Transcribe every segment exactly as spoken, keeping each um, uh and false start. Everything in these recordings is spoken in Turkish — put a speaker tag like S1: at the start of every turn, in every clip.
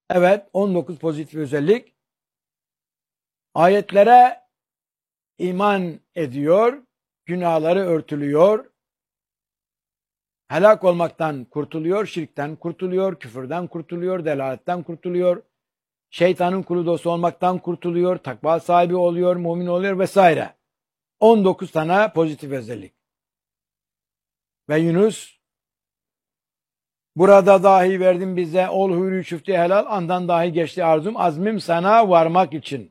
S1: Evet, on dokuz pozitif özellik. Ayetlere iman ediyor, günahları örtülüyor, helak olmaktan kurtuluyor, şirkten kurtuluyor, küfürden kurtuluyor, delaletten kurtuluyor, şeytanın kulu dostu olmaktan kurtuluyor, takva sahibi oluyor, mümin oluyor vesaire. on dokuz tane pozitif özellik. Ve Yunus, burada dahi verdin bize ol hürü çüftü helal, andan dahi geçti arzum, azmim sana varmak için.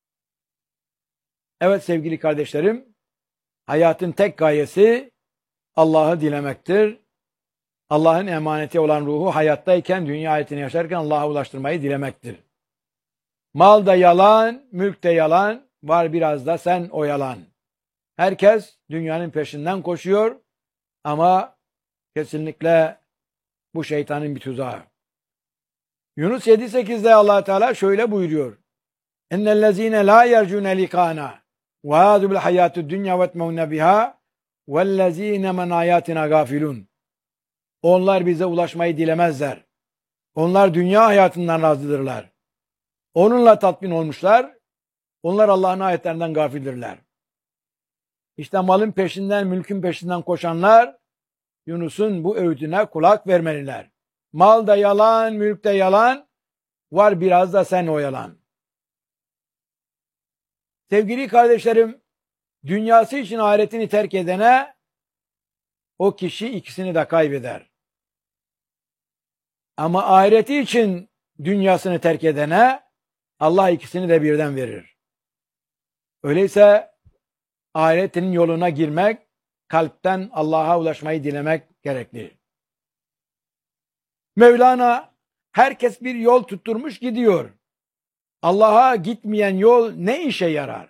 S1: Evet sevgili kardeşlerim, hayatın tek gayesi Allah'ı dilemektir. Allah'ın emaneti olan ruhu hayattayken, dünya hayatını yaşarken Allah'a ulaştırmayı dilemektir. Mal da yalan, mülk de yalan, var biraz da sen o yalan. Herkes dünyanın peşinden koşuyor ama kesinlikle bu şeytanın bir tuzağı. Yunus yedi sekizde Allah Teala şöyle buyuruyor. Ennellezine la yercune likana ve hadu bil hayatü dünya ve etmeune biha vellezine men ayatina gafilun. Onlar bize ulaşmayı dilemezler. Onlar dünya hayatından razıdırlar. Onunla tatmin olmuşlar. Onlar Allah'ın ayetlerinden gafildirler. İşte malın peşinden, mülkün peşinden koşanlar Yunus'un bu öğüdüne kulak vermeliler. Mal da yalan, mülk de yalan, var biraz da sen o yalan. Sevgili kardeşlerim, dünyası için ahiretini terk edene o kişi ikisini de kaybeder. Ama ahireti için dünyasını terk edene Allah ikisini de birden verir. Öyleyse ahiretinin yoluna girmek, kalpten Allah'a ulaşmayı dilemek gerekli. Mevlana herkes bir yol tutturmuş gidiyor. Allah'a gitmeyen yol ne işe yarar?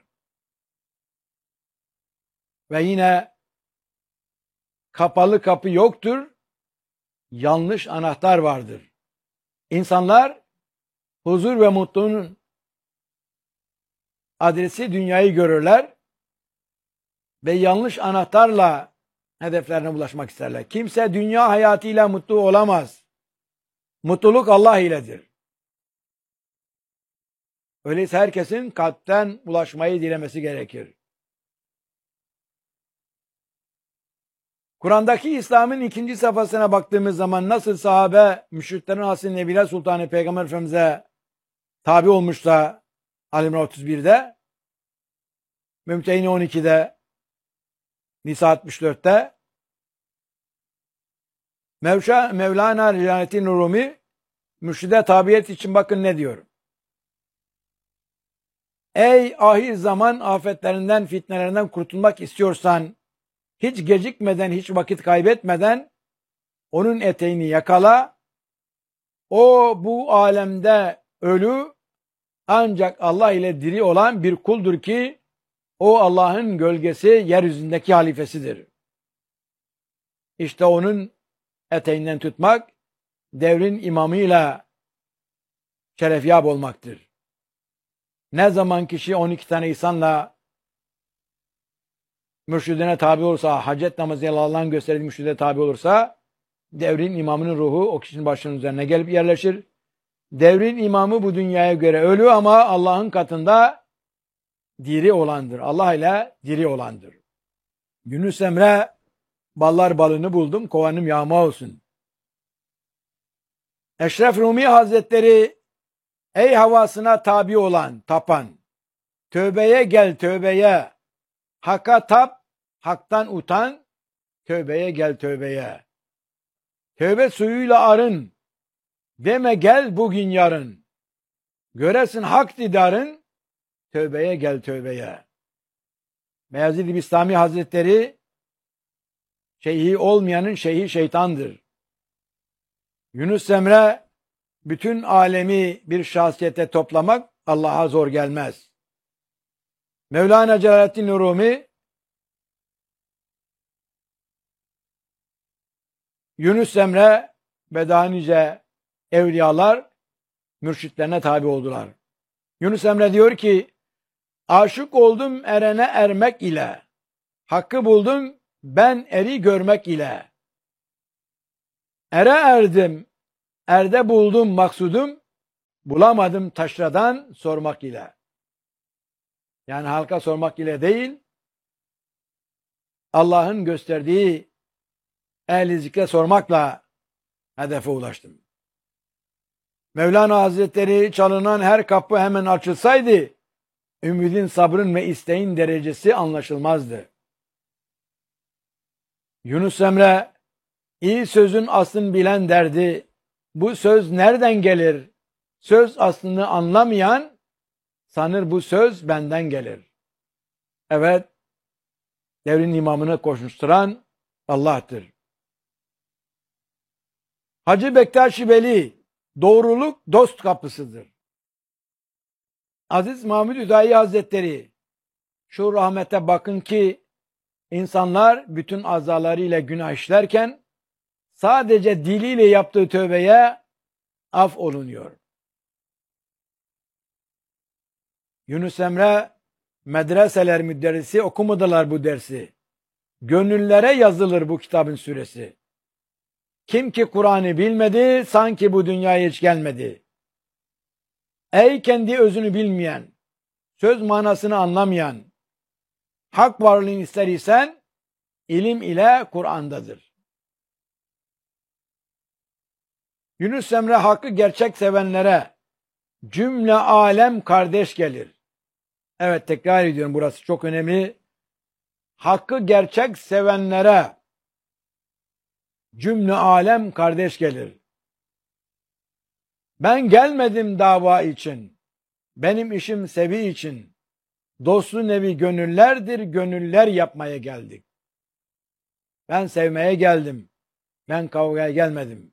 S1: Ve yine kapalı kapı yoktur, yanlış anahtar vardır. İnsanlar huzur ve mutluluğun adresi dünyayı görürler ve yanlış anahtarla hedeflerine ulaşmak isterler. Kimse dünya hayatıyla mutlu olamaz. Mutluluk Allah iledir. Öyleyse herkesin kalpten ulaşmayı dilemesi gerekir. Kur'an'daki İslam'ın ikinci safhasına baktığımız zaman nasıl sahabe müşriklerin Hasin Nebiler Sultanı Peygamber Efendimiz'e tabi olmuş da Ali İmran otuz birde, Mümtehine on ikide, Nisa altmış dörtte, Mevşa, Mevlana Rilalettin Rumi mürşide tabiyet için bakın ne diyor. Ey ahir zaman afetlerinden, fitnelerinden kurtulmak istiyorsan, hiç gecikmeden, hiç vakit kaybetmeden onun eteğini yakala. O bu alemde ölü, ancak Allah ile diri olan bir kuldur ki o Allah'ın gölgesi yeryüzündeki halifesidir. İşte onun eteğinden tutmak devrin imamıyla şerefyab olmaktır. Ne zaman kişi on iki tane insanla mürşidine tabi olursa, hacet namazı Allah'ın gösterdiği mürşide tabi olursa, devrin imamının ruhu o kişinin başının üzerine gelip yerleşir. Devrin imamı bu dünyaya göre ölü ama Allah'ın katında diri olandır. Allah ile diri olandır. Yunus Emre, ballar balını buldum, kovanım yağma olsun. Eşref Rumi Hazretleri, ey havasına tabi olan, tapan, tövbeye gel tövbeye, Hakka tap, haktan utan, tövbeye gel tövbeye. Tövbe suyuyla arın, deme gel bugün yarın. Göresin hak didarın, tövbeye gel tövbeye. Beyazid-i Bistami Hazretleri, şeyhi olmayanın şeyhi şeytandır. Yunus Emre, bütün alemi bir şahsiyete toplamak Allah'a zor gelmez. Mevlana Celaleddin Rumi, Yunus Emre ve daha nice evliyalar mürşitlerine tabi oldular. Yunus Emre diyor ki, aşık oldum erene ermek ile, hakkı buldum ben eri görmek ile. Ere erdim, erde buldum maksudum, bulamadım taşradan sormak ile. Yani halka sormak ile değil, Allah'ın gösterdiği ehli zikre sormakla hedefe ulaştım. Mevlana Hazretleri çalınan her kapı hemen açılsaydı, ümidin, sabrın ve isteğin derecesi anlaşılmazdı. Yunus Emre, iyi sözün aslını bilen derdi. Bu söz nereden gelir? Söz aslını anlamayan sanır bu söz benden gelir. Evet, devrin imamını koşuşturan Allah'tır. Hacı Bektaş Veli, doğruluk dost kapısıdır. Aziz Mahmud Hüdayi Hazretleri, şu rahmete bakın ki insanlar bütün azalarıyla günah işlerken sadece diliyle yaptığı tövbeye af olunuyor. Yunus Emre medreseler müderrisi okumadılar bu dersi. Gönüllere yazılır bu kitabın süresi. Kim ki Kur'an'ı bilmedi, sanki bu dünyaya hiç gelmedi. Ey kendi özünü bilmeyen, söz manasını anlamayan, hak varlığını ister isen, ilim ile Kur'an'dadır. Yunus Emre hakkı gerçek sevenlere cümle alem kardeş gelir. Evet, tekrar ediyorum, burası çok önemli. Hakkı gerçek sevenlere cümle alem kardeş gelir. Ben gelmedim dava için, benim işim sevi için. Dostlu nevi gönüllerdir, gönüller yapmaya geldik. Ben sevmeye geldim, ben kavgaya gelmedim.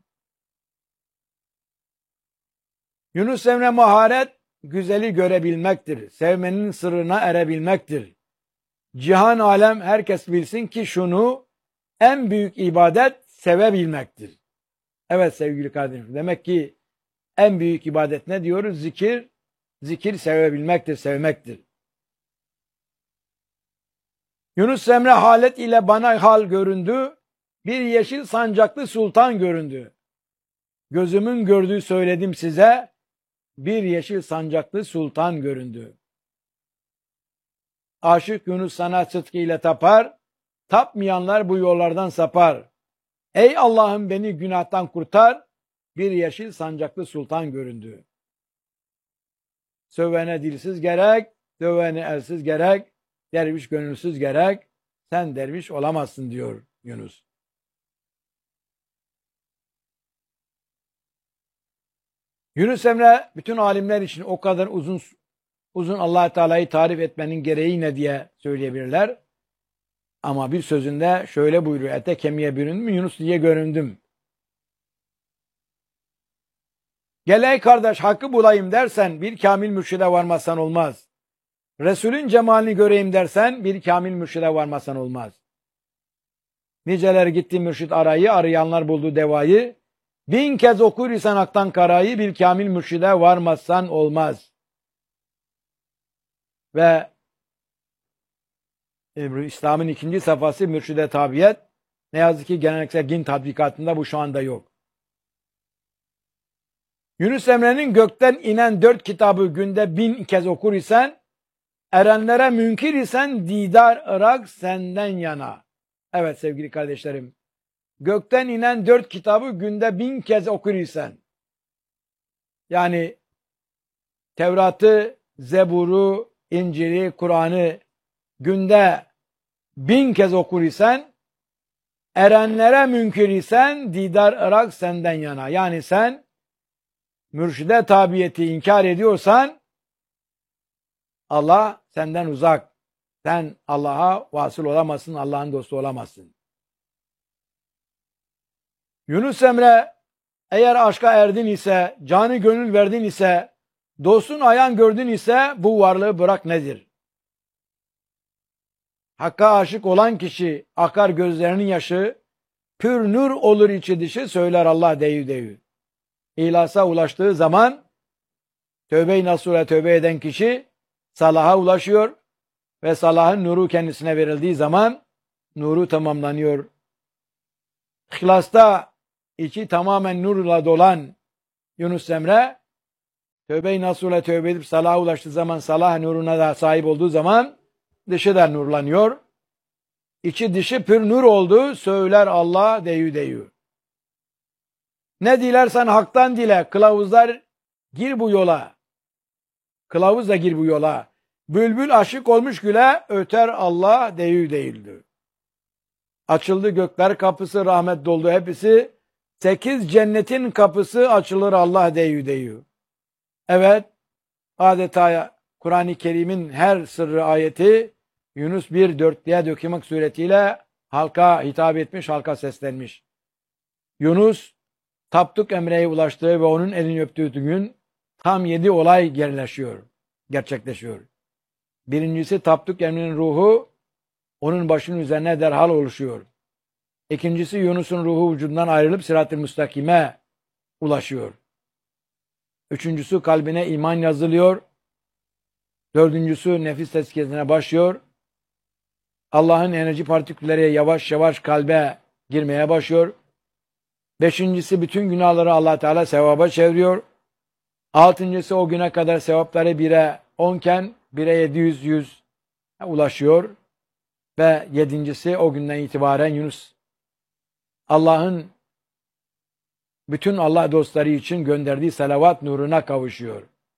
S1: Yunus Emre maharet, güzeli görebilmektir. Sevmenin sırrına erebilmektir. Cihan alem herkes bilsin ki şunu, en büyük ibadet sevebilmektir. Evet sevgili kardeşim, demek ki en büyük ibadet ne diyoruz? Zikir, zikir sevebilmektir, sevmektir. Yunus Emre halet ile bana hal göründü, bir yeşil sancaklı sultan göründü. Gözümün gördüğü söyledim size, bir yeşil sancaklı sultan göründü. Aşık Yunus sana sıdkı ile tapar, tapmayanlar bu yollardan sapar. Ey Allah'ım beni günahtan kurtar, bir yeşil sancaklı sultan göründü. Sövene dilsiz gerek, dövene elsiz gerek, derviş gönülsüz gerek, sen derviş olamazsın diyor Yunus. Yunus Emre bütün alimler için o kadar uzun uzun Allah Teala'yı tarif etmenin gereği ne diye söyleyebilirler. Ama bir sözünde şöyle buyuruyor: ete kemiğe büründüm, Yunus diye göründüm. Gel ey kardeş hakkı bulayım dersen bir kamil mürşide varmazsan olmaz. Resulün cemalini göreyim dersen bir kamil mürşide varmazsan olmaz. Niceler gitti mürşit arayı, arayanlar buldu devayı. Bin kez okur isen haktan karayı, bir kamil mürşide varmazsan olmaz. Ve İslam'ın ikinci safhası mürşide tabiyet. Ne yazık ki geleneksel din tatbikatında bu şu anda yok. Yunus Emre'nin gökten inen dört kitabı günde bin kez okur isen, erenlere münkir isen didar Irak senden yana. Evet sevgili kardeşlerim, gökten inen dört kitabı günde bin kez okur isen, yani Tevrat'ı, Zebur'u, İncil'i, Kur'an'ı günde bin kez okur isen, erenlere münkir isen didar Irak senden yana. Yani sen mürşide tabiyeti inkar ediyorsan Allah senden uzak. Sen Allah'a vasıl olamazsın, Allah'ın dostu olamazsın. Yunus Emre eğer aşka erdin ise, canı gönül verdin ise, dostun ayan gördün ise bu varlığı bırak nedir? Hakka aşık olan kişi akar gözlerinin yaşı, pür nur olur içi dışı söyler Allah deyü deyü. İhlasa ulaştığı zaman tövbe-i nasuha tövbe eden kişi salaha ulaşıyor ve salahın nuru kendisine verildiği zaman nuru tamamlanıyor. İhlasta içi tamamen nurla dolan Yunus Emre Tövbe-i nasuhla tövbe edip salaha ulaştığı zaman, salah nuruna da sahip olduğu zaman dışı da nurlanıyor. İçi dışı pür nur oldu, söyler Allah deyü deyü. Ne dilersen haktan dile, kılavuzlar gir bu yola. Kılavuz da gir bu yola. Bülbül aşık olmuş güle, öter Allah deyü değildi. Açıldı gökler kapısı, rahmet doldu hepsi. Sekiz cennetin kapısı açılır Allah deyü deyü. Evet, adeta Kur'an-ı Kerim'in her sırrı ayeti Yunus bir dörtlüğe dökülmek suretiyle halka hitap etmiş, halka seslenmiş. Yunus, Tapduk Emre'ye ulaştığı ve onun elini öptüğü gün tam yedi olay gerleşiyor, gerçekleşiyor. Birincisi, Tapduk Emre'nin ruhu onun başının üzerine derhal oluşuyor. İkincisi, Yunus'un ruhu vücudundan ayrılıp Sırat-ı Müstakim'e ulaşıyor. Üçüncüsü, kalbine iman yazılıyor. Dördüncüsü, nefis tezkiyesine başlıyor. Allah'ın enerji partikülleri yavaş yavaş kalbe girmeye başlıyor. Beşincisi, bütün günahları Allah Teala sevaba çeviriyor. Altıncısı, o güne kadar sevapları bire onken bire yedi yüz yüz ulaşıyor. Ve yedincisi, o günden itibaren Yunus Allah'ın bütün Allah dostları için gönderdiği salavat nuruna kavuşuyor.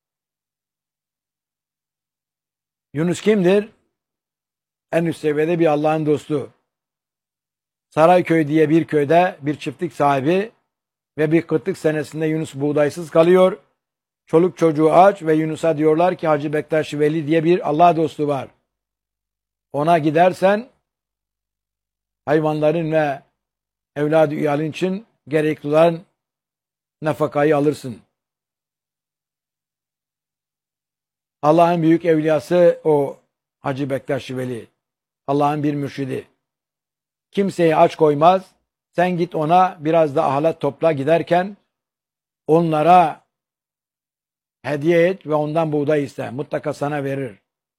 S1: Yunus kimdir? En üst seviyede bir Allah'ın dostu. Sarayköy diye bir köyde bir çiftlik sahibi ve bir kıtlık senesinde Yunus buğdaysız kalıyor. Çoluk çocuğu aç ve Yunus'a diyorlar ki Hacı Bektaş Veli diye bir Allah dostu var. Ona gidersen hayvanların ve evladı iyalin için gerekli olan nafakayı alırsın. Allah'ın büyük evliyası o Hacı Bektaş Veli. Allah'ın bir mürşidi. Kimseyi aç koymaz. Sen git ona biraz da ahlat topla, giderken onlara hediye et ve ondan buğday iste. Mutlaka sana verir.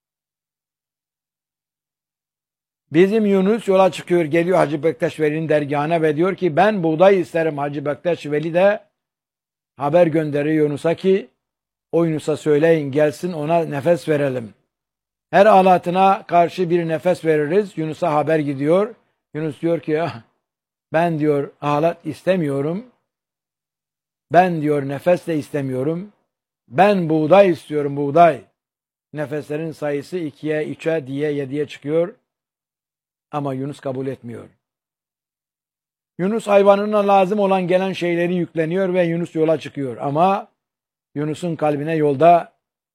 S1: Bizim Yunus yola çıkıyor, geliyor Hacı Bektaş Veli'nin dergahına ve diyor ki ben buğday isterim. Hacı Bektaş Veli de haber gönderiyor Yunus'a ki o Yunus'a söyleyin gelsin, ona nefes verelim. Her alatına karşı bir nefes veririz. Yunus'a haber gidiyor. Yunus diyor ki ben diyor alat istemiyorum. Ben diyor nefes de istemiyorum. Ben buğday istiyorum, buğday. Nefeslerin sayısı ikiye, üçe, diye, yediye çıkıyor. Ama Yunus kabul etmiyor. Yunus hayvanına lazım olan gelen şeyleri yükleniyor ve Yunus yola çıkıyor. Ama Yunus'un kalbine yolda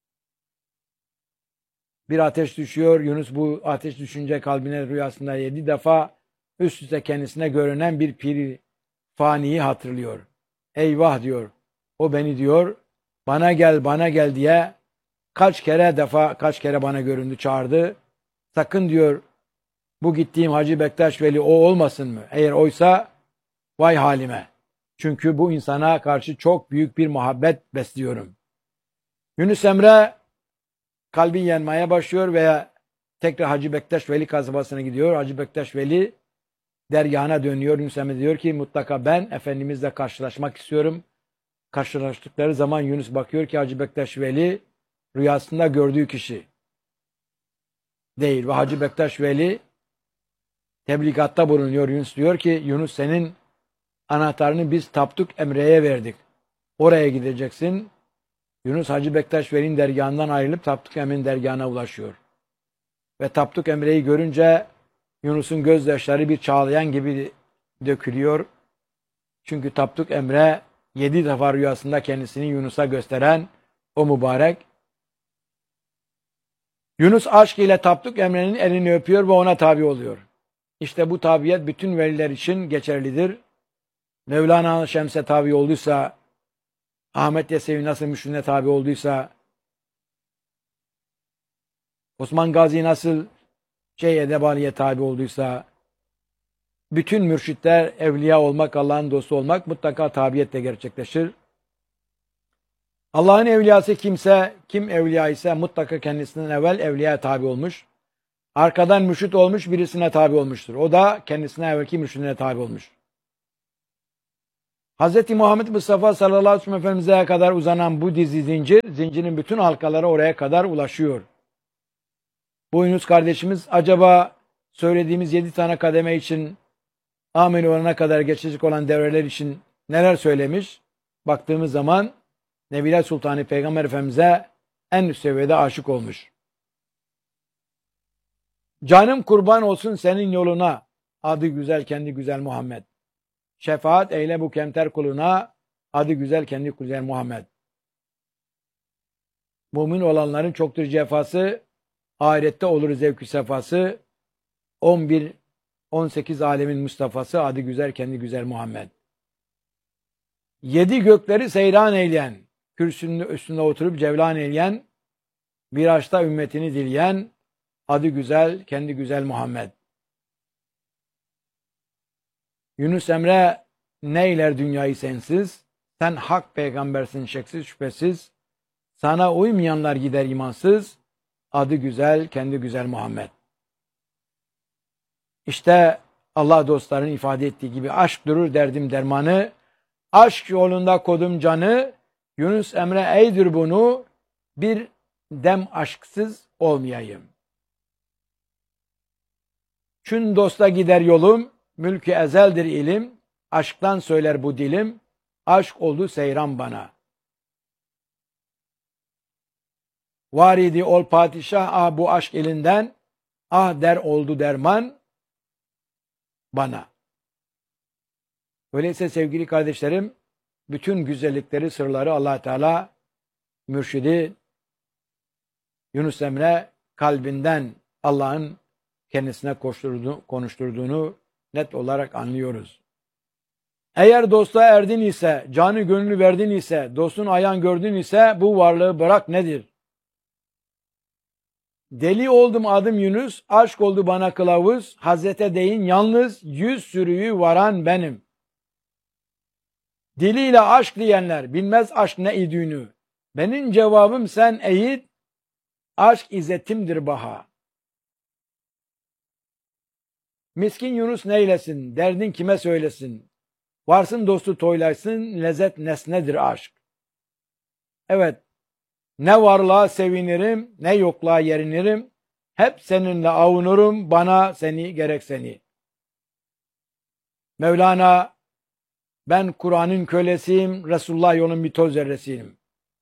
S1: bir ateş düşüyor. Yunus bu ateş düşünce kalbine rüyasında yedi defa üst üste kendisine görünen bir piri faniyi hatırlıyor. Eyvah diyor. O beni diyor bana gel bana gel diye kaç kere defa kaç kere bana göründü, çağırdı. Sakın diyor bu gittiğim Hacı Bektaş Veli o olmasın mı? Eğer oysa vay halime. Çünkü bu insana karşı çok büyük bir muhabbet besliyorum. Yunus Emre kalbi yanmaya başlıyor veya tekrar Hacı Bektaş Veli kasabasına gidiyor. Hacı Bektaş Veli dergahına dönüyor. Yunus Emre diyor ki mutlaka ben Efendimizle karşılaşmak istiyorum. Karşılaştıkları zaman Yunus bakıyor ki Hacı Bektaş Veli rüyasında gördüğü kişi değil. Ve Hacı Bektaş Veli tebligatta bulunuyor. Yunus diyor ki Yunus senin anahtarını biz Tapduk Emre'ye verdik. Oraya gideceksin. Yunus Hacı Bektaş Veli'nin dergahından ayrılıp Tapduk Emre'nin dergahına ulaşıyor. Ve Tapduk Emre'yi görünce Yunus'un gözyaşları bir çağlayan gibi dökülüyor. Çünkü Tapduk Emre yedi defa rüyasında kendisini Yunus'a gösteren o mübarek. Yunus aşk ile Tapduk Emre'nin elini öpüyor ve ona tabi oluyor. İşte bu tabiyet bütün veliler için geçerlidir. Mevlana Şems'e tabi olduysa, Ahmet Yesevi nasıl müşrine tabi olduysa, Osman Gazi nasıl şey Edebali'ye tabi olduysa, bütün mürşitler evliya olmak, Allah'ın dostu olmak mutlaka tabiyetle gerçekleşir. Allah'ın evliyası kimse, kim evliya ise mutlaka kendisinden evvel evliya tabi olmuş. Arkadan mürşit olmuş birisine tabi olmuştur. O da kendisine evvelki mürşidine tabi olmuş. Hz. Muhammed Mustafa sallallahu aleyhi ve sellem Efendimiz'e kadar uzanan bu dizi zincir, zincirin bütün halkaları oraya kadar ulaşıyor. Bu Yunus kardeşimiz acaba söylediğimiz yedi tane kademe için amin olana kadar geçecek olan devreler için neler söylemiş? Baktığımız zaman Nebiler Sultanı Peygamber Efendimiz'e en üst seviyede aşık olmuş. Canım kurban olsun senin yoluna, adı güzel kendi güzel Muhammed. Şefaat eyle bu kemter kuluna, adı güzel kendi güzel Muhammed. Mümin olanların çoktur cefası, ahirette olur zevk-ü sefası. on bir on sekiz alemin Mustafa'sı, adı güzel kendi güzel Muhammed. Yedi gökleri seyran eyleyen, kürsünün üstünde oturup cevlan eyleyen, bir açta ümmetini dileyen, adı güzel kendi güzel Muhammed. Yunus Emre neyler dünyayı sensiz, sen hak peygambersin şeksiz şüphesiz, sana uymayanlar gider imansız, adı güzel kendi güzel Muhammed. İşte Allah dostlarının ifade ettiği gibi aşk durur derdim dermanı, aşk yolunda kodum canı, Yunus Emre eydir bunu, bir dem aşksız olmayayım. Çün dosta gider yolum, mülkü ezeldir ilim, aşktan söyler bu dilim, aşk oldu seyran bana. Var idi ol padişah, ah bu aşk elinden, ah der oldu derman bana. Öyleyse sevgili kardeşlerim, bütün güzellikleri, sırları Allah Teala mürşidi Yunus Emre kalbinden Allah'ın kendisine koşturduğunu, konuşturduğunu net olarak anlıyoruz. Eğer dosta erdin ise, canı gönlü verdin ise, dostun ayağın gördün ise bu varlığı bırak nedir? Deli oldum adım Yunus, aşk oldu bana kılavuz, Hazrete değin yalnız yüz sürüyü varan benim. Diliyle aşk diyenler bilmez aşk ne idüğünü. Benim cevabım sen eğit, aşk izzetimdir baha. Miskin Yunus neylesin, derdin kime söylesin? Varsın dostu toylaysın, lezzet nesnedir aşk. Evet, ne varlığa sevinirim, ne yokluğa yerinirim. Hep seninle avunurum, bana seni gerek seni. Mevlana, ben Kur'an'ın kölesiyim, Resulullah yolun bir toz zerresiyim.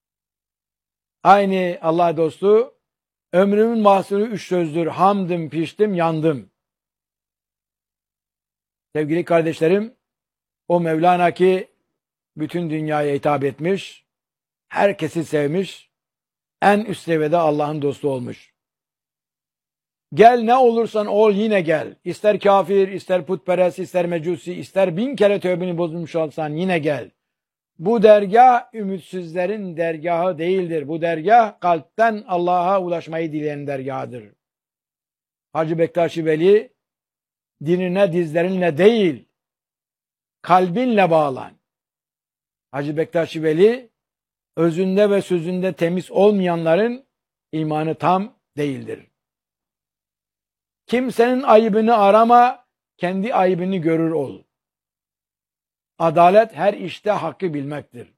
S1: Aynı Allah dostu, ömrümün mahsulü üç sözdür, hamdım, piştim, yandım. Sevgili kardeşlerim, o Mevlana ki bütün dünyaya hitap etmiş, herkesi sevmiş, en üst seviyede Allah'ın dostu olmuş. Gel ne olursan ol yine gel. İster kafir, ister putperest, ister mecusi, ister bin kere tövbeni bozulmuş olsan yine gel. Bu dergah ümitsizlerin dergahı değildir. Bu dergah kalpten Allah'a ulaşmayı dileyen dergahıdır. Hacı Bektaşi Veli, dinine dizlerinle değil, kalbinle bağlan. Hacı Bektaşi Veli, özünde ve sözünde temiz olmayanların imanı tam değildir. Kimsenin ayıbını arama, kendi ayıbını görür ol. Adalet her işte hakkı bilmektir.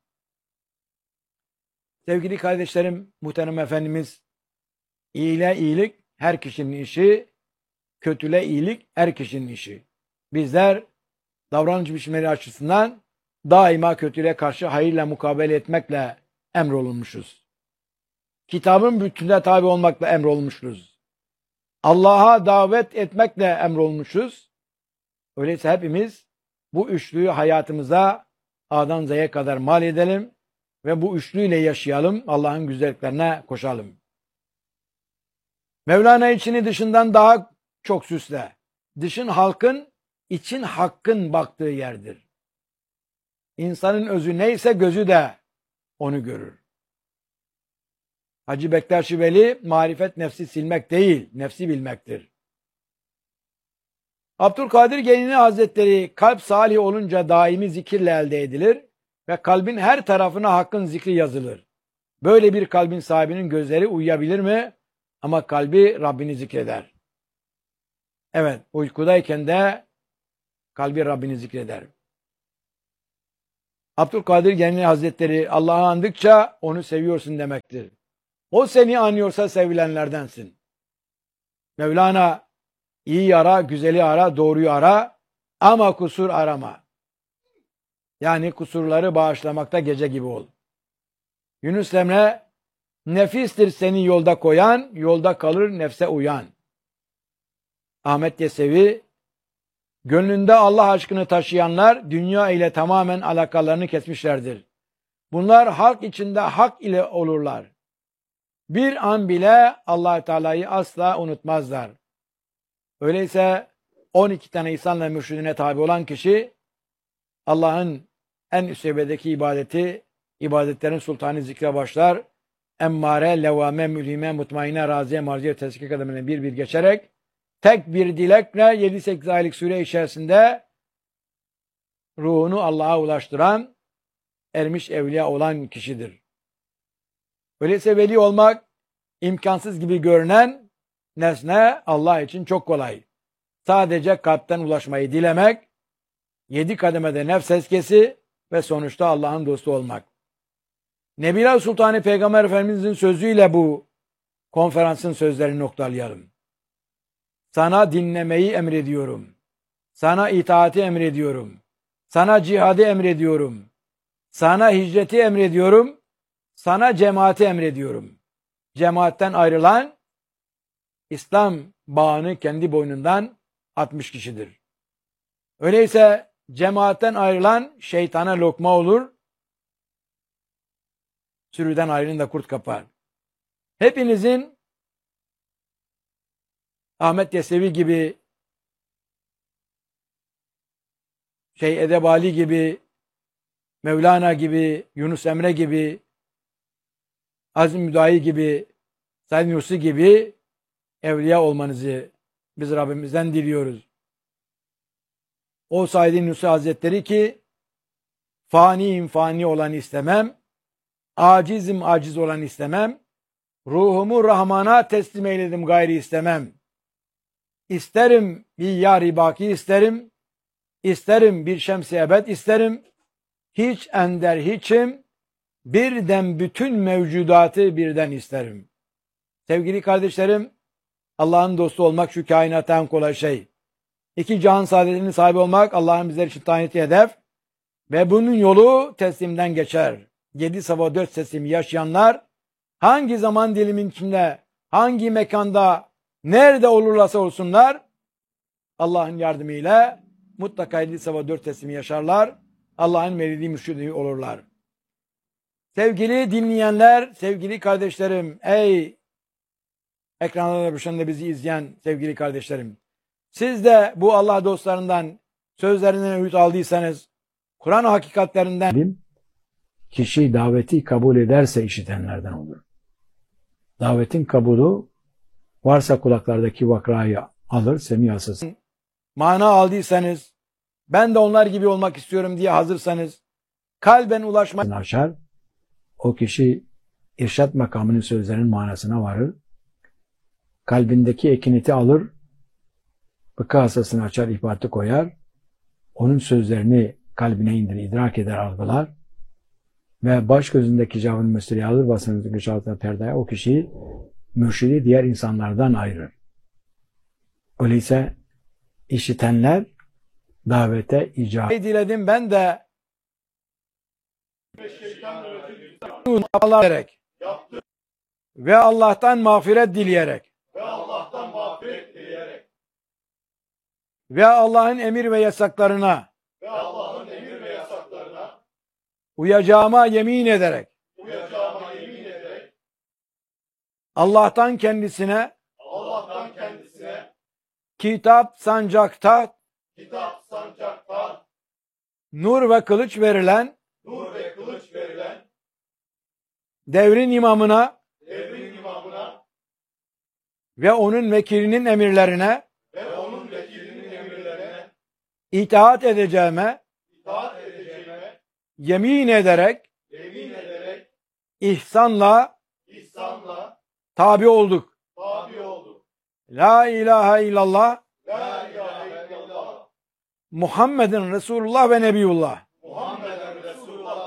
S1: Sevgili kardeşlerim, muhterem Efendimiz, iyile iyilik her kişinin işi, kötüle iyilik her kişinin işi. Bizler davranış biçimleri açısından daima kötüle karşı hayırla mukabele etmekle emrolunmuşuz. Kitabın bütününe tabi olmakla emrolunmuşuz. Allah'a davet etmekle emrolunmuşuz. Öyleyse hepimiz bu üçlüyü hayatımıza A'dan Z'ye kadar mal edelim ve bu üçlüyle yaşayalım, Allah'ın güzelliklerine koşalım. Mevlana içini dışından daha çok süsle. Dışın halkın, için hakkın baktığı yerdir. İnsanın özü neyse gözü de onu görür. Hacı Bektaşi Veli, marifet nefsi silmek değil, nefsi bilmektir. Abdülkadir Geylani Hazretleri, kalp salih olunca daimi zikirle elde edilir ve kalbin her tarafına hakkın zikri yazılır. Böyle bir kalbin sahibinin gözleri uyuyabilir mi? Ama kalbi Rabbini zikreder. Evet, uykudayken de kalbi Rabbini zikreder. Abdülkadir Geylani Hazretleri Allah'ı andıkça onu seviyorsun demektir. O seni anıyorsa sevilenlerdensin. Mevlana iyi ara, güzeli ara, doğruyu ara ama kusur arama. Yani kusurları bağışlamakta gece gibi ol. Yunus Emre, nefistir seni yolda koyan, yolda kalır nefse uyan. Ahmet Yesevi, gönlünde Allah aşkını taşıyanlar dünya ile tamamen alakalarını kesmişlerdir. Bunlar halk içinde hak ile olurlar. Bir an bile Allah Teala'yı asla unutmazlar. Öyleyse on iki tane insanla mürşidine tabi olan kişi Allah'ın en üst seviyedeki ibadeti, ibadetlerin sultanı zikre başlar. Emmare, levame, mülhime, mutmaine, raziye, marziye, tezkik kademine bir bir geçerek tek bir dilekle yedi sekiz aylık süre içerisinde ruhunu Allah'a ulaştıran, ermiş evliya olan kişidir. Öyleyse veli olmak imkansız gibi görünen nesne Allah için çok kolay. Sadece kalpten ulaşmayı dilemek, yedi kademede nefs eskesi ve sonuçta Allah'ın dostu olmak. Nebiler Sultanı Peygamber Efendimizin sözüyle bu konferansın sözlerini noktalayalım. Sana dinlemeyi emrediyorum. Sana itaati emrediyorum. Sana cihadı emrediyorum. Sana hicreti emrediyorum. Sana cemaati emrediyorum. Cemaatten ayrılan İslam bağını kendi boynundan atmış kişidir. Öyleyse cemaatten ayrılan şeytana lokma olur. Sürüden ayrılın kurt kapar. Hepinizin Ahmet Yesevi gibi, şey Edebali gibi, Mevlana gibi, Yunus Emre gibi, Azim Müdahi gibi, Said Nursi gibi evliya olmanızı biz Rabbimizden diliyoruz. O Said Nursi Hazretleri ki faniyim fani olan istemem, acizim aciz olan istemem, ruhumu Rahman'a teslim eyledim gayri istemem. İsterim bir yar-ı baki isterim, isterim bir şems-i ebed isterim, hiç ender hiçim, birden bütün mevcudatı birden isterim. Sevgili kardeşlerim, Allah'ın dostu olmak şu kainatta en kolay şey. İki cihan saadetinin sahibi olmak Allah'ın bizler için tayin ettiği hedef ve bunun yolu teslimden geçer. Yedi sabah dört teslim yaşayanlar hangi zaman dilimin içinde, hangi mekanda, nerede olurlarsa olsunlar Allah'ın yardımıyla mutlaka yedi sabah dört teslimi yaşarlar. Allah'ın meridi mürşidi olurlar. Sevgili dinleyenler, sevgili kardeşlerim, ey ekranlarda başında bizi izleyen sevgili kardeşlerim, siz de bu Allah dostlarından sözlerinden öğüt aldıysanız, Kur'an hakikatlerinden kişi daveti kabul ederse işitenlerden olur. Davetin kabulü varsa kulaklardaki vakrayı alır, semiyasız. Mana aldıysanız, ben de onlar gibi olmak istiyorum diye hazırsanız, kalben ulaşmayı açar. O kişi irşat makamının sözlerinin manasına varır. Kalbindeki ekineti alır, fıkıh hasasını açar, ihbatı koyar. Onun sözlerini kalbine indirir, idrak eder, algılar. Ve baş gözündeki cevabını mesleği alır, basınındaki güç altına perdeye o kişiyi mürşidi diğer insanlardan ayırır. Öyleyse işitenler davete icabet diledim ben de Allah'tan ve Allah'tan mağfiret dileyerek
S2: ve Allah'tan mağfiret dileyerek
S1: ve Allah'ın emir ve yasaklarına
S2: ve Allah'ın emir ve yasaklarına
S1: uyacağıma yemin ederek
S2: uyacağıma yemin ederek
S1: Allah'tan kendisine
S2: Allah'tan kendisine
S1: kitap sancakta
S2: kitap sancakta
S1: nur ve kılıç verilen
S2: nur ve kılıç verilen
S1: devrin imamına
S2: devrin imamına
S1: ve onun vekilinin emirlerine
S2: ve onun vekilinin emirlerine
S1: itaat edeceğime
S2: itaat edeceğime
S1: yemin ederek
S2: yemin ederek
S1: ihsanla
S2: ihsanla
S1: tabi olduk.
S2: tabi olduk.
S1: La ilahe illallah
S2: La ilahe illallah
S1: Muhammedin Resulullah ve Nebiyullah.
S2: Muhammeden Resulullah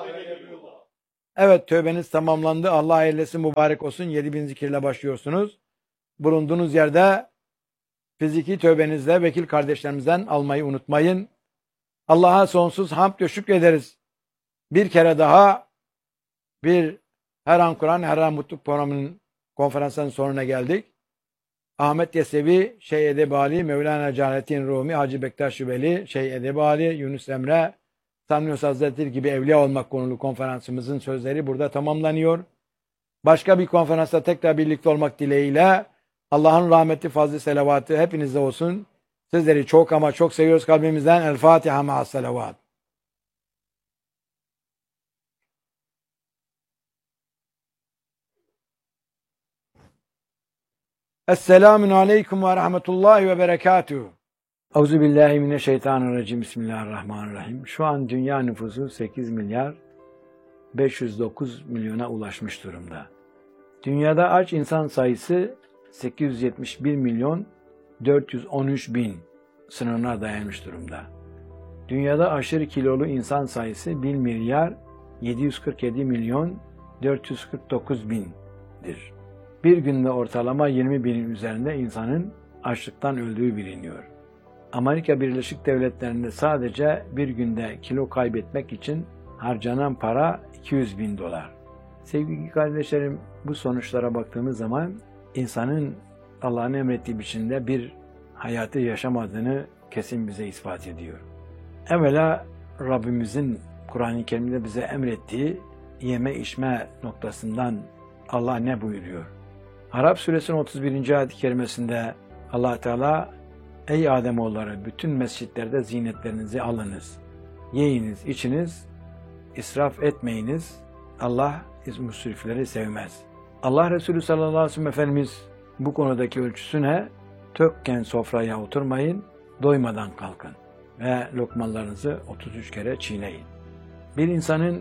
S1: Evet, tövbeniz tamamlandı. Allah hayırlısı mübarek olsun. yedi bin zikirle başlıyorsunuz. Bulunduğunuz yerde fiziki tövbenizle vekil kardeşlerimizden almayı unutmayın. Allah'a sonsuz hamd ve şükrederiz. Bir kere daha bir Her An Kur'an, Her An Mutluluk programının konferansının sonuna geldik. Ahmet Yesevi, Şeyh Edebali, Mevlana Celalettin Rumi, Hacı Bektaş Şübeli, Şeyh Edebali, Yunus Emre, Samyos Hazretleri gibi evliya olmak konulu konferansımızın sözleri burada tamamlanıyor. Başka bir konferansta tekrar birlikte olmak dileğiyle Allah'ın rahmeti, fazlı, selavatı hepinizde olsun. Sizleri çok ama çok seviyoruz kalbimizden. El Fatiha ma'as selavat. Esselamun aleyküm ve rahmetullahi ve berekatuhu. Euzubillahimineşşeytanirracim. Bismillahirrahmanirrahim. Şu an dünya nüfusu sekiz milyar beş yüz dokuz milyona ulaşmış durumda. Dünyada aç insan sayısı sekiz yüz yetmiş bir milyon dört yüz on üç bin sınırına dayanmış durumda. Dünyada aşırı kilolu insan sayısı bir milyar yedi yüz kırk yedi milyon dört yüz kırk dokuz bindir. Bir günde ortalama yirmi binin üzerinde insanın açlıktan öldüğü biliniyor. Amerika Birleşik Devletleri'nde sadece bir günde kilo kaybetmek için harcanan para iki yüz bin dolar. Sevgili kardeşlerim, bu sonuçlara baktığımız zaman insanın Allah'ın emrettiği biçimde bir hayatı yaşamadığını kesin bize ispat ediyor. Evvela Rabbimizin Kur'an-ı Kerim'de bize emrettiği yeme içme noktasından Allah ne buyuruyor? Arap Suresinin otuz birinci ayet-i kerimesinde Allah Teala, ey Ademoğulları, bütün mescitlerde zinetlerinizi alınız, yiyiniz, içiniz, israf etmeyiniz. Allah müsrifleri sevmez. Allah Resulü sallallahu aleyhi ve sellem Efendimiz bu konudaki ölçüsü ne? Tökken sofraya oturmayın, doymadan kalkın ve lokmalarınızı otuz üç kere çiğneyin. Bir insanın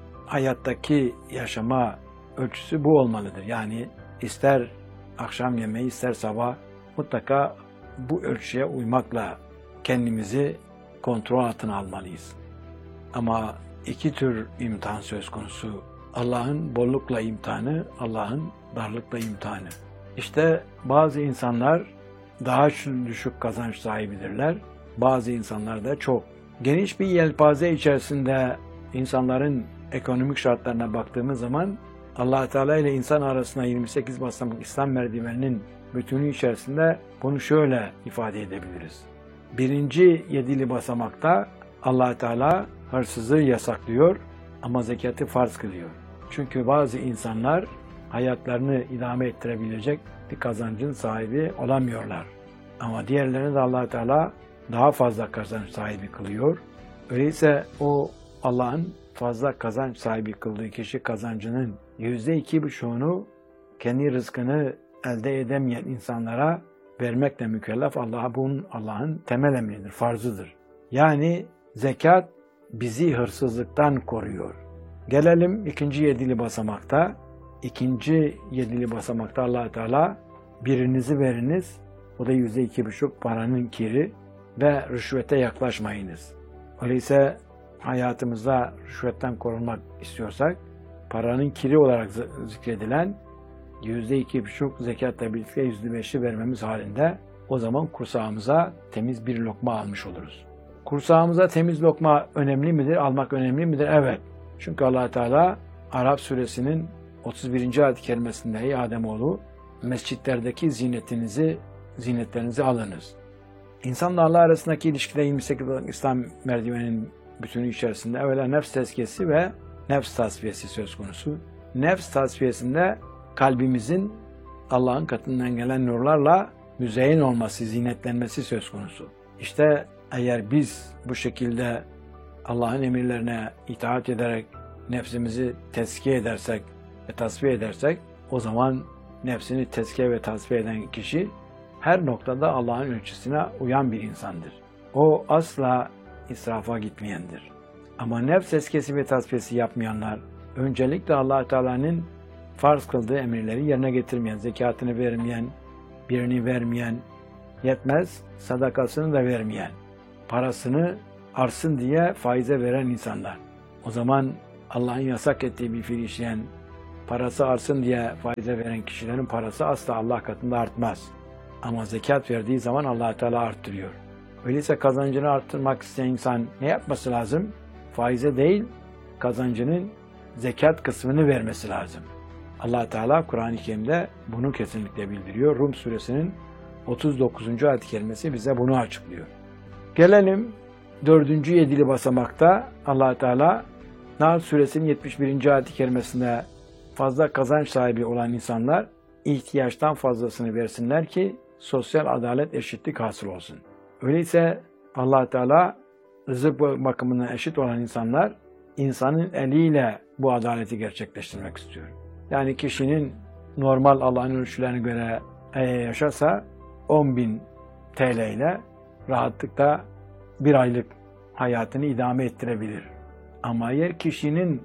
S1: hayattaki yaşama ölçüsü bu olmalıdır. Yani ister akşam yemeği ister sabah mutlaka bu ölçüye uymakla kendimizi kontrol altına almalıyız. Ama iki tür imtihan söz konusu. Allah'ın bollukla imtihanı, Allah'ın darlıkla imtihanı. İşte bazı insanlar daha düşük kazanç sahibidirler. Bazı insanlar da çok. Geniş bir yelpaze içerisinde insanların ekonomik şartlarına baktığımız zaman Allah Teala ile insan arasında yirmi sekiz basamak İslam merdiveninin bütünü içerisinde bunu şöyle ifade edebiliriz. Birinci yedili basamakta Allah Teala hırsızlığı yasaklıyor ama zekatı farz kılıyor. Çünkü bazı insanlar hayatlarını idame ettirebilecek bir kazancın sahibi olamıyorlar. Ama diğerlerini de Allah Teala daha fazla kazanç sahibi kılıyor. Öyleyse o Allah'ın fazla kazanç sahibi kıldığı kişi kazancının yüzde iki buçuğunu kendi rızkını elde edemeyen insanlara vermekle mükellef. Allah bunun Allah'ın temel emridir, farzıdır. Yani zekat bizi hırsızlıktan koruyor. Gelelim ikinci yedili basamakta. İkinci yedili basamakta Allah Teala birinizi veriniz, o da yüzde iki buçuk paranın kiri ve rüşvete yaklaşmayınız. Öyleyse hayatımızda rüşvetten korunmak istiyorsak paranın kiri olarak zikredilen yüzde iki buçuk zekatla birlikte yüzde beşi vermemiz halinde o zaman kursağımıza temiz bir lokma almış oluruz. Kursağımıza temiz lokma önemli midir? Almak önemli midir? Evet. Çünkü Allah Teala Arap Suresinin otuz birinci ayet-i kerimesinde ey Ademoğlu, mescitlerdeki zinetinizi, zinetlerinizi alınız. İnsanla Allah arasındaki ilişkide yirmi sekiz İslam merdiveninin bütünü içerisinde evvela nefs tezkiyesi ve nefs tasfiyesi söz konusu. Nefs tasfiyesinde kalbimizin Allah'ın katından gelen nurlarla müzeyyen olması, zinetlenmesi söz konusu. İşte eğer biz bu şekilde Allah'ın emirlerine itaat ederek nefsimizi tezkiye edersek ve tasfiye edersek o zaman nefsini tezkiye ve tasfiye eden kişi her noktada Allah'ın ölçüsüne uyan bir insandır. O asla israfa gitmeyendir. Ama nefs tezkiyesi ve tasfiyesi yapmayanlar öncelikle Allah Teala'nın farz kıldığı emirleri yerine getirmeyen, zekatını vermeyen, birini vermeyen, yetmez sadakasını da vermeyen, parasını artsın diye faize veren insanlar. O zaman Allah'ın yasak ettiği bir fiil işleyen, parası artsın diye faize veren kişilerin parası asla Allah katında artmaz. Ama zekat verdiği zaman Allah Teala arttırıyor. Öyleyse kazancını arttırmak isteyen insan ne yapması lazım? Faize değil, kazancının zekat kısmını vermesi lazım. Allah Teala Kur'an-ı Kerim'de bunu kesinlikle bildiriyor. Rum suresinin otuz dokuzuncu ayet-i kerimesi bize bunu açıklıyor. Gelelim dördüncü yedili basamakta Allah Teala Nahl suresinin yetmiş birinci ayet-i kerimesinde fazla kazanç sahibi olan insanlar ihtiyaçtan fazlasını versinler ki sosyal adalet, eşitlik hasıl olsun. Öyleyse Allah Teala rızık bakımından eşit olan insanlar insanın eliyle bu adaleti gerçekleştirmek istiyor. Yani kişinin normal Allah'ın ölçülerine göre eğer yaşarsa on bin T L ile rahatlıkla bir aylık hayatını idame ettirebilir. Ama eğer kişinin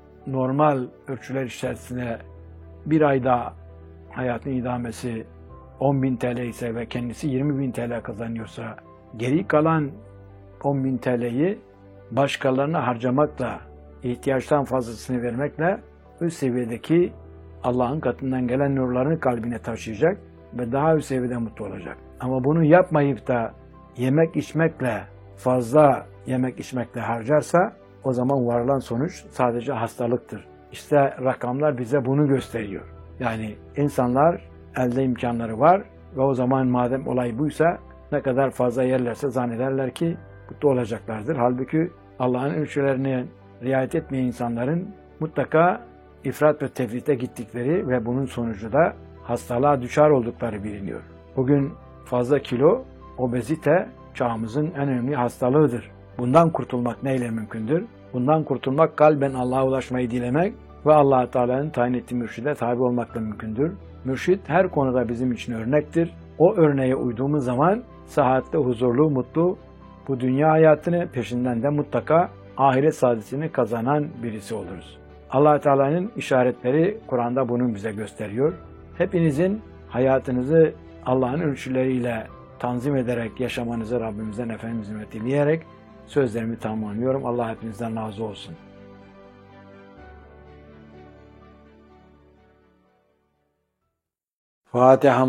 S1: normal ölçüler içerisinde bir ayda hayatın idamesi on bin T L ise ve kendisi yirmi bin T L kazanıyorsa geri kalan on bin T L'yi başkalarına harcamakla, ihtiyaçtan fazlasını vermekle üst seviyedeki Allah'ın katından gelen nurlarını kalbine taşıyacak ve daha üst seviyede mutlu olacak. Ama bunu yapmayıp da yemek içmekle, fazla yemek içmekle harcarsa o zaman varılan sonuç sadece hastalıktır. İşte rakamlar bize bunu gösteriyor. Yani insanlar elde imkanları var ve o zaman madem olay buysa ne kadar fazla yerlerse zannederler ki mutlu olacaklardır. Halbuki Allah'ın ölçülerine riayet etmeyen insanların mutlaka ifrat ve tefrite gittikleri ve bunun sonucu da hastalığa düşer oldukları biliniyor. Bugün fazla kilo, obezite çağımızın en önemli hastalığıdır. Bundan kurtulmak neyle mümkündür? Bundan kurtulmak kalben Allah'a ulaşmayı dilemek ve Allah Teala'nın tayin ettiği mürşide tabi olmakla mümkündür. Mürşid her konuda bizim için örnektir. O örneğe uyduğumuz zaman sıhhatli, huzurlu, mutlu bu dünya hayatını peşinden de mutlaka ahiret saadetini kazanan birisi oluruz. Allah Teala'nın işaretleri Kur'an'da bunu bize gösteriyor. Hepinizin hayatınızı Allah'ın ölçüleriyle tanzim ederek yaşamanızı Rabbimizden Efendimiz'in dileyerek sözlerimi tamamlıyorum. Allah hepinizden razı olsun. Fatiha.